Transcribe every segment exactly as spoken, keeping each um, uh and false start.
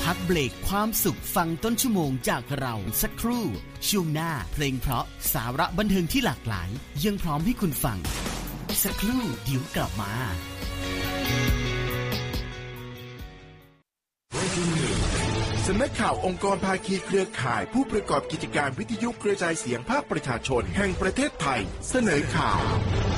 พักเบรกความสุขฟังต้นชั่วโมงจากเราสักครู่ช่วงหน้าเพลงเพราะสาระบันเทิงที่หลากหลายยังพร้อมให้คุณฟังสักครู่เดี๋ยวกลับมาสำนักข่าวองค์กรภาคีเครือข่ายผู้ประกอบกิจการวิทยุกระจายเสียงภาคประชาชนแห่งประเทศไทยเสนอข่าว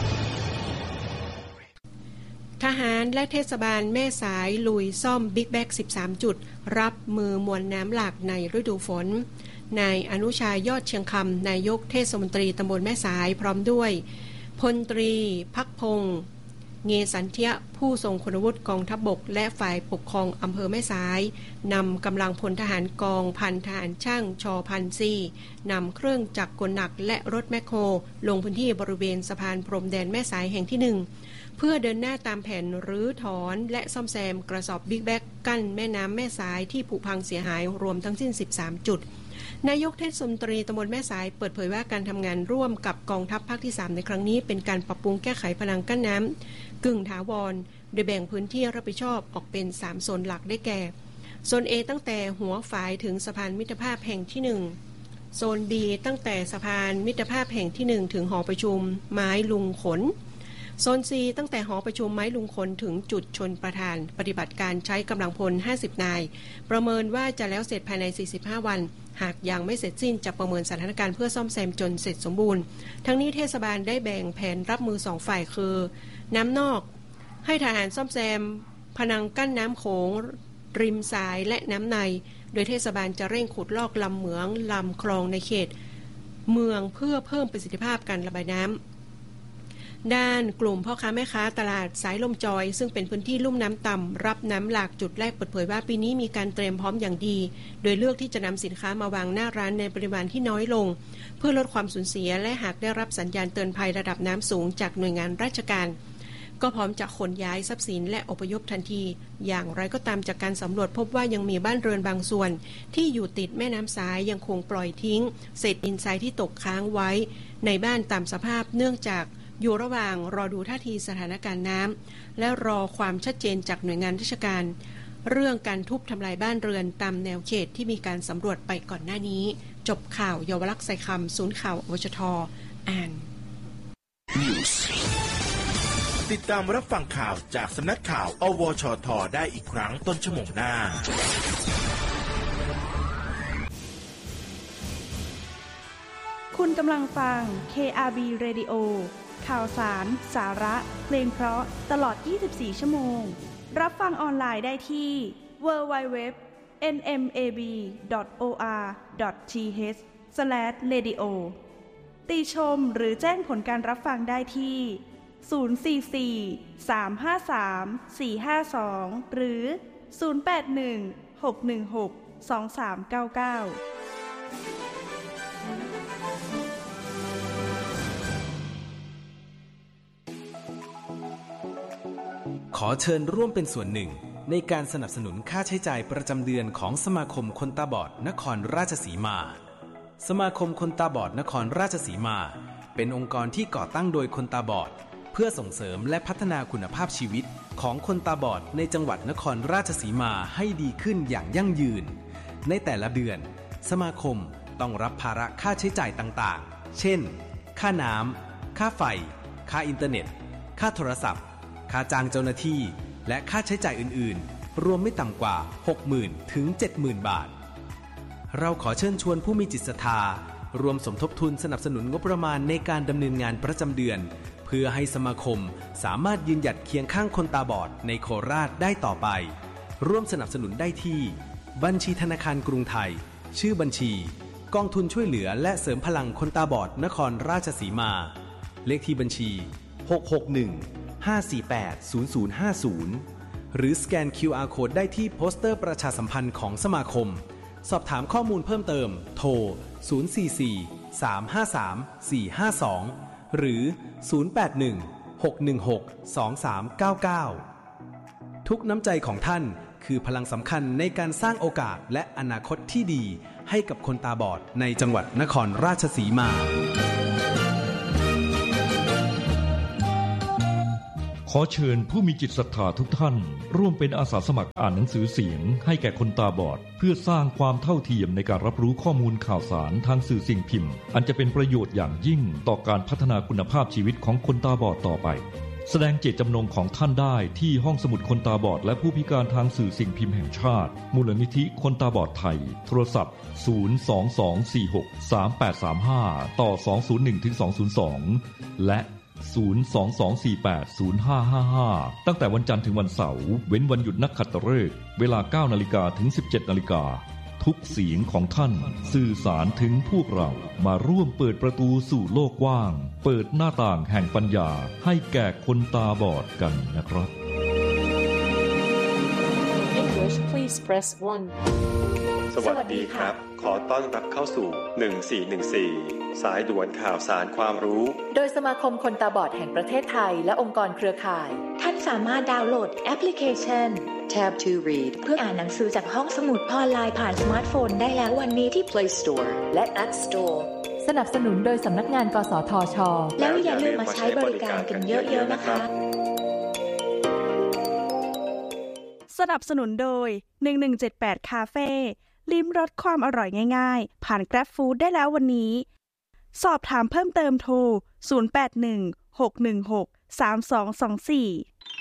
ทหารและเทศบาลแม่สายลุยซ่อมบิ๊กแบ็กสิบสามจุดรับมือมวลน้ำหลากในฤดูฝนนายอนุชายอดเชียงคำนายกเทศมนตรีตำบลแม่สายพร้อมด้วยพลตรีภักพงษ์เงสันเทียผู้ทรงคุณวุฒิกองทัพบกและฝ่ายปกครองอำเภอแม่สายนำกำลังพลทหารกองพันทหารช่างชพันซีนำเครื่องจักรกลหนักและรถแมคโครลงพื้นที่บริเวณสะพานพรมแดนแม่สายแห่งที่หนึ่งเพื่อเดินหน้าตามแผนรื้อถอนและซ่อมแซมกระสอบบิ๊กแบ็กกั้นแม่น้ำแม่สายที่ผุพังเสียหายรวมทั้งสิ้นสิบสามจุดนายกเทศมนตรีตำบลแม่สายเปิดเผยว่าการทำงานร่วมกับกองทัพภาคที่สามในครั้งนี้เป็นการปรับปรุงแก้ไขพนังกั้นน้ำกึ่งถาวรโดยแบ่งพื้นที่รับผิดชอบออกเป็นสามโซนหลักได้แก่โซน A ตั้งแต่หัวฝายถึงสะพานมิตรภาพแห่งที่หนึ่งโซน B ตั้งแต่สะพานมิตรภาพแห่งที่หนึ่งถึงหอประชุมไม้ลุงขนโซน C ตั้งแต่หอประชุมไม้ลุงขนถึงจุดชนประทานปฏิบัติการใช้กำลังพลห้าสิบนายประเมินว่าจะแล้วเสร็จภายในสี่สิบห้าวันหากยังไม่เสร็จสิ้นจะประเมินสถานการณ์เพื่อซ่อมแซมจนเสร็จสมบูรณ์ทั้งนี้เทศบาลได้แบ่งแผนรับมือสองฝ่ายคือน้ำนอกให้ทหารซ่อมแซมพนังกั้นน้ำโขงริมสายและน้ำในโดยเทศบาลจะเร่งขุดลอกลำเหมืองลำคลองในเขตเมืองเพื่อเพิ่มประสิทธิภาพการระบายน้ำด้านกลุ่มพ่อค้าแม่ค้าตลาดสายลมจอยซึ่งเป็นพื้นที่ลุ่มน้ำต่ำรับน้ำหลากจุดแรกเปิดเผยว่าปีนี้มีการเตรียมพร้อมอย่างดีโดยเลือกที่จะนำสินค้ามาวางหน้าร้านในปริมาณที่น้อยลงเพื่อลดความสูญเสียและหากได้รับสัญญาณเตือนภัยระดับน้ำสูงจากหน่วยงานราชการก็พร้อมจะขนย้ายทรัพย์สินและอพยพทันทีอย่างไรก็ตามจากการสำรวจพบว่ายังมีบ้านเรือนบางส่วนที่อยู่ติดแม่น้ำสายยังคงปล่อยทิ้งเศษดินทรายที่ตกค้างไว้ในบ้านตามสภาพเนื่องจากอยู่ระหว่างรอดูท่าทีสถานการณ์น้ำและรอความชัดเจนจากหน่วยงานราชการเรื่องการทุบทำลายบ้านเรือนตามแนวเขตที่มีการสำรวจไปก่อนหน้านี้จบข่าวเยาวลักษณ์ใส่คำศูนย์ข่าวอวชทอ่านติดตามรับฟังข่าวจากสำนักข่าวอวชทได้อีกครั้งต้นชั่วโมงหน้าคุณกำลังฟัง เค อาร์ บี Radio ข่าวสาร สาระเพลงเพราะตลอดยี่สิบสี่ชั่วโมงรับฟังออนไลน์ได้ที่ ดับเบิลยู ดับเบิลยู ดับเบิลยู ดอท เอ็น เอ็ม เอ บี ดอท โอ อาร์ ดอท ที เอช สแลช เรดิโอ ติชมหรือแจ้งผลการรับฟังได้ที่ศูนย์ สี่ สี่ สาม ห้า สาม สี่ ห้า สองหรือศูนย์ แปด หนึ่ง หก หนึ่ง หก สอง สาม เก้า เก้าขอเชิญร่วมเป็นส่วนหนึ่งในการสนับสนุนค่าใช้จ่ายประจำเดือนของสมาคมคนตาบอดนครราชสีมาสมาคมคนตาบอดนครราชสีมาเป็นองค์กรที่ก่อตั้งโดยคนตาบอดเพื่อส่งเสริมและพัฒนาคุณภาพชีวิตของคนตาบอดในจังหวัดนครราชสีมาให้ดีขึ้นอย่างยั่งยืนในแต่ละเดือนสมาคมต้องรับภาระค่าใช้จ่ายต่างๆเช่นค่าน้ำค่าไฟค่าอินเทอร์เน็ตค่าโทรศัพท์ค่าจ้างเจ้าหน้าที่และค่าใช้จ่ายอื่นๆรวมไม่ต่ำกว่า หกหมื่น ถึง เจ็ดหมื่น บาทเราขอเชิญชวนผู้มีจิตศรัทธารวมสมทบทุนสนับสนุนงบประมาณในการดำเนินงานประจำเดือนเพื่อให้สมาคมสามารถยืนหยัดเคียงข้างคนตาบอดในโคราชได้ต่อไปร่วมสนับสนุนได้ที่บัญชีธนาคารกรุงไทยชื่อบัญชีกองทุนช่วยเหลือและเสริมพลังคนตาบอดนครราชสีมาเลขที่บัญชีหก หก หนึ่ง ห้า สี่ แปด ศูนย์ ศูนย์ ห้า ศูนย์หรือสแกน คิว อาร์ Code ได้ที่โปสเตอร์ประชาสัมพันธ์ของสมาคมสอบถามข้อมูลเพิ่มเติมโทรศูนย์ สี่ สี่ สาม ห้า สาม สี่ ห้า สองหรือศูนย์ แปด หนึ่ง หก หนึ่ง หก สอง สาม เก้า เก้าทุกน้ำใจของท่านคือพลังสำคัญในการสร้างโอกาสและอนาคตที่ดีให้กับคนตาบอดในจังหวัดนครราชสีมาขอเชิญผู้มีจิตศรัทธาทุกท่านร่วมเป็นอาสาสมัครอ่านหนังสือเสียงให้แก่คนตาบอดเพื่อสร้างความเท่าเทียมในการรับรู้ข้อมูลข่าวสารทางสื่อสิ่งพิมพ์อันจะเป็นประโยชน์อย่างยิ่งต่อการพัฒนาคุณภาพชีวิตของคนตาบอดต่อไปแสดงเจตจำนงของท่านได้ที่ห้องสมุดคนตาบอดและผู้พิการทางสื่อสิ่งพิมพ์แห่งชาติมูลนิธิคนตาบอดไทยโทรศัพท์ศูนย์ สอง สอง สี่ หก สาม แปด สาม ห้าต่อสองศูนย์หนึ่งถึงสองศูนย์สองและศูนย์ สอง สอง สี่ แปด ศูนย์ ห้า ห้า ห้าตั้งแต่วันจันทร์ถึงวันเสาร์เว้นวันหยุดนักขัตฤกษ์เวลา เก้านาฬิกา ถึง สิบเจ็ดนาฬิกาทุกเสียงของท่านสื่อสารถึงพวกเรามาร่วมเปิดประตูสู่โลกกว้างเปิดหน้าต่างแห่งปัญญาให้แก่คนตาบอดกันนะครับ English please press one สวัสดีครับขอต้อนรับเข้าสู่หนึ่งสี่หนึ่งสี่สายด่วนข่าวสารความรู้โดยสมาคมคนตาบอดแห่งประเทศไทยและองค์กรเครือข่ายท่านสามารถดาวน์โหลดแอปพลิเคชัน Tab to Read เพื่ออ่านหนังสือจากห้องสมุดออนไลน์ผ่านสมาร์ทโฟนได้แล้ววันนี้ที่ Play Store และ App Store สนับสนุนโดยสำนักงานกสทช. แล้วอย่าลืมมาใช้บริการกันเยอะๆนะคะสนับสนุนโดยหนึ่งหนึ่งเจ็ดแปดคาเฟ่ลิ้มรสความอร่อยง่ายๆผ่าน Grab Food ได้แล้ววันนี้สอบถามเพิ่มเติมโทรศูนย์ แปด หนึ่ง หก หนึ่ง หก สาม สอง สอง สี่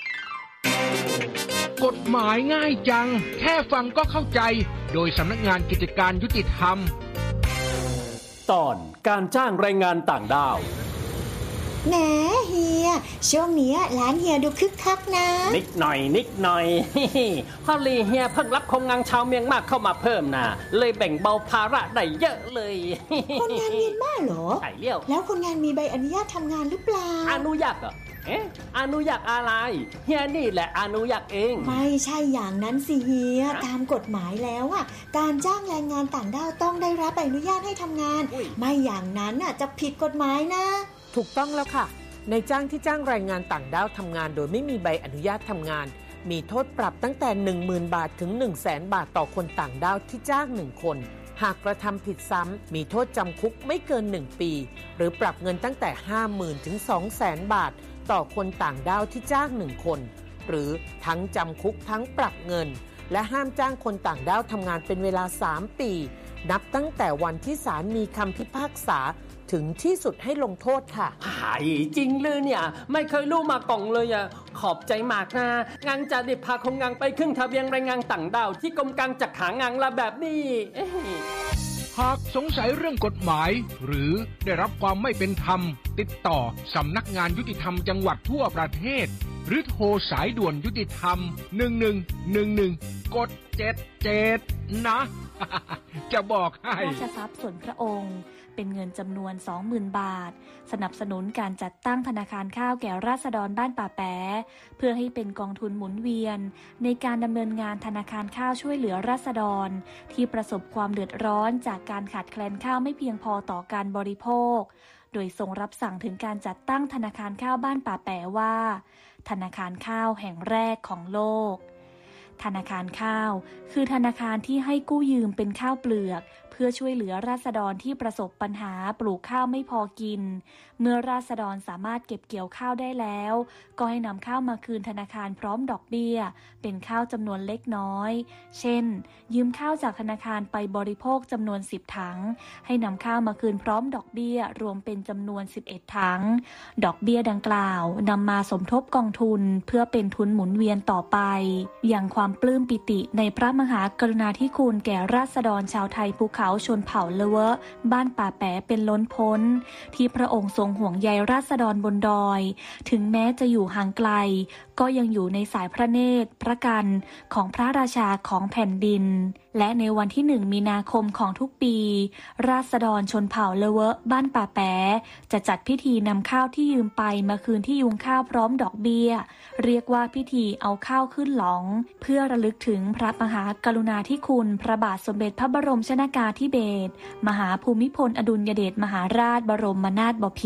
กฎหมายง่ายจังแค่ฟังก็เข้าใจโดยสำนักงานกิจการยุติธรรมตอนการจ้างแรงงานต่างด้าวแหมเฮียช่วงนี้ร้านเฮียดูคึกคักนะนิดหน่อยนิดหน่อยพอลีเฮียเพิ่งรับคนงานชาวเมียนมาเข้ามาเพิ่มนะเลยแบ่งเบาภาระได้เยอะเลยคนงานเมียนมาเหรอใช่เลี้ยวแล้วคนงานมีใบอนุญาตทำงานหรือเปล่าอนุญาตเหรอเอ๊ะอนุญาตอะไรเฮียนี่แหละอนุญาตเองไม่ใช่อย่างนั้นสิเฮียตามกฎหมายแล้วอ่ะการจ้างแรงงานต่างด้าวต้องได้รับใบอนุญาตให้ทำงานไม่อย่างนั้นอ่ะจะผิดกฎหมายนะถูกต้องแล้วค่ะนายจ้างที่จ้างแรงงานต่างด้าวทำงานโดยไม่มีใบอนุญาตทำงานมีโทษปรับตั้งแต่ หนึ่งหมื่น บาทถึง หนึ่งแสน บาทต่อคนต่างด้าวที่จ้างหนึ่งคนหากกระทำผิดซ้ำมีโทษจำคุกไม่เกินหนึ่งปีหรือปรับเงินตั้งแต่ ห้าหมื่น ถึง สองแสน บาทต่อคนต่างด้าวที่จ้างหนึ่งคนหรือทั้งจำคุกทั้งปรับเงินและห้ามจ้างคนต่างด้าวทำงานเป็นเวลาสามปีนับตั้งแต่วันที่ศาลมีคำพิพากษาถึงที่สุดให้ลงโทษค่ะหายจริงเลยเนี่ยไม่เคยรู้มาก่อนเลยอ่ะขอบใจมากนะงานจะได้พาคนงานไปขึ้นทะเบียนแรงงานต่างด้าวที่กรมการจัดหางานละแบบนี้หากสงสัยเรื่องกฎหมายหรือได้รับความไม่เป็นธรรมติดต่อสำนักงานยุติธรรมจังหวัดทั่วประเทศหรือโทรสายด่วนยุติธรรมหนึ่งหนึ่งหนึ่งหนึ่งกดเจ็ดเจ็ดนะจะบอกให้ราชทรัพย์ส่วนพระองค์เป็นเงินจำนวน สองหมื่น บาทสนับสนุนการจัดตั้งธนาคารข้าวแก่ราษฎรบ้านป่าแปะเพื่อให้เป็นกองทุนหมุนเวียนในการดำเนินงานธนาคารข้าวช่วยเหลือราษฎรที่ประสบความเดือดร้อนจากการขาดแคลนข้าวไม่เพียงพอต่อการบริโภคโดยทรงรับสั่งถึงการจัดตั้งธนาคารข้าวบ้านป่าแปะว่าธนาคารข้าวแห่งแรกของโลกธนาคารข้าวคือธนาคารที่ให้กู้ยืมเป็นข้าวเปลือกเพื่อช่วยเหลือราษฎรที่ประสบปัญหาปลูกข้าวไม่พอกินเมื่อราษฎรสามารถเก็บเกี่ยวข้าวได้แล้วก็ให้นำข้าวมาคืนธนาคารพร้อมดอกเบี้ยเป็นข้าวจำนวนเล็กน้อยเช่นยืมข้าวจากธนาคารไปบริโภคจำนวนสิบถังให้นำข้าวมาคืนพร้อมดอกเบี้ยรวมเป็นจำนวนสิบเอ็ดถังดอกเบี้ยดังกล่าวนำมาสมทบกองทุนเพื่อเป็นทุนหมุนเวียนต่อไปอย่างความปลื้มปิติในพระมหากรุณาธิคุณแก่ราษฎรชาวไทยภูเขาชนเผ่าละเวะบ้านป่าแปะเป็นล้นพ้นที่พระองค์ทรงห่วงใยราษฎรบนดอยถึงแม้จะอยู่ห่างไกลก็ยังอยู่ในสายพระเนตรพระกันของพระราชาของแผ่นดินและในวันที่หนึ่งมีนาคมของทุกปีราษฎรชนเผ่าละเวะบ้านป่าแปะจะจัดพิธีนำข้าวที่ยืมไปมาคืนที่ยุงข้าวพร้อมดอกเบี้ยเรียกว่าพิธีเอาข้าวขึ้นหลองเพื่อระลึกถึงพระมหากรุณาธิคุณพระบาทสมเด็จพระบรมชนกาธิเบศรมหาภูมิพลอดุลยเดชมหาราชบรมนาถบพิตรป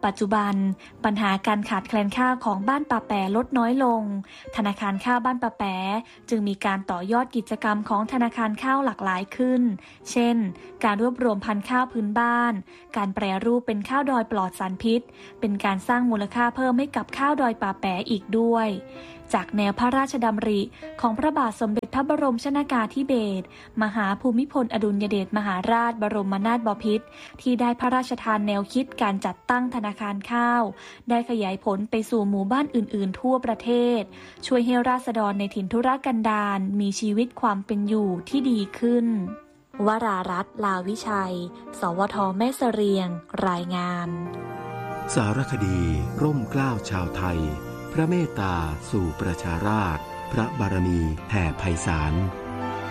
ปัจจุบันปัญหาการขาดแคลนข้าวของบ้านป่าแปลดน้อยลงธนาคารข้าวบ้านป่าแปจึงมีการต่อยอดกิจกรรมของธนาคารข้าวหลากหลายขึ้นเช่นการรวบรวมพันธุ์ข้าวพื้นบ้านการแปรรูปเป็นข้าวดอยปลอดสารพิษเป็นการสร้างมูลค่าเพิ่มให้กับข้าวดอยป่าแปอีกด้วยจากแนวพระราชดำริของพระบาทสมเด็จพระบรมชนกาธิเบศรมหาภูมิพลอดุลยเดชมหาราชบรมนาถบพิตรที่ได้พระราชทานแนวคิดการจัดตั้งธนาคารข้าวได้ขยายผลไปสู่หมู่บ้านอื่นๆทั่วประเทศช่วยให้ราษฎรในถิ่นทุรกันดารมีชีวิตความเป็นอยู่ที่ดีขึ้นวรารัตน์ ลาวิชัย สวท แม่เสรียงรายงานสารคดีร่มเกล้าชาวไทยพระเมตตาสู่ประชาราษฎร์พระบารมีแผ่ไพศาล